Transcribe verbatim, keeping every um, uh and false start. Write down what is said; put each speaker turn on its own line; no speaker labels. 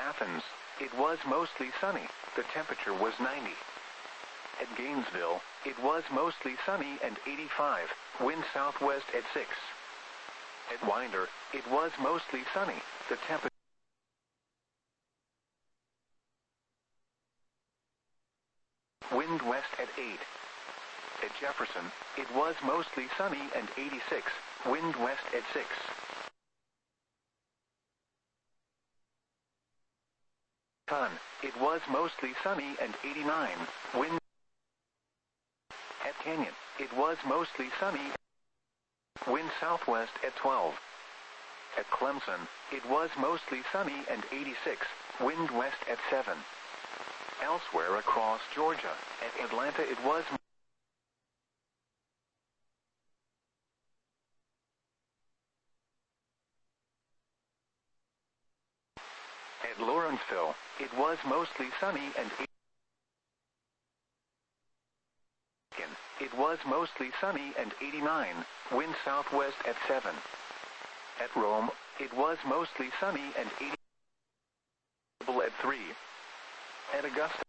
Athens, it was mostly sunny, the temperature was ninety. At Gainesville, it was mostly sunny and eighty-five, wind southwest at six. At Winder, it was mostly sunny, the temperature wind west at eight. At Jefferson, it was mostly sunny and eighty-six, wind west at six. Ton, it was mostly sunny and eighty-nine, wind. At Canyon, it was mostly sunny, wind southwest at twelve. At Clemson, it was mostly sunny and eighty-six, wind west at seven. Elsewhere across Georgia, at Atlanta it was At Lawrenceville, it was mostly sunny and it was mostly sunny and eighty-nine, wind southwest at seven. At Rome, it was mostly sunny and eighty at three. At Augusta,